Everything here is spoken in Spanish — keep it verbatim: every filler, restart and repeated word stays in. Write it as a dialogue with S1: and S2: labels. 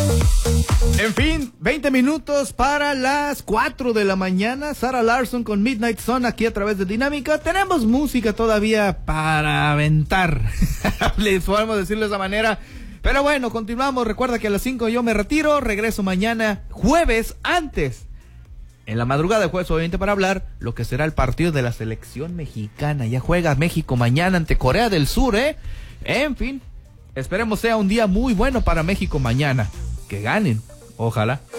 S1: En fin, veinte minutos para las cuatro de la mañana. Sarah Larsson con Midnight Sun aquí a través de Dinámica. Tenemos música todavía para aventar. Les podemos decirlo de esa manera. Pero bueno, continuamos. Recuerda que a las cinco yo me retiro. Regreso mañana jueves antes. En la madrugada de jueves, obviamente, para hablar lo que será el partido de la selección mexicana. Ya juega México mañana ante Corea del Sur, ¿eh? En fin, esperemos sea un día muy bueno para México mañana. Que ganen. Ojalá.